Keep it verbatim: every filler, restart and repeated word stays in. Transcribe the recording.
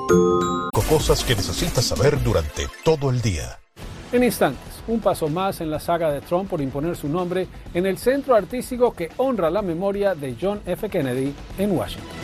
Cosas que necesitas saber durante todo el día. En instantes, un paso más en la saga de Trump por imponer su nombre en el centro artístico que honra la memoria de John F. Kennedy en Washington.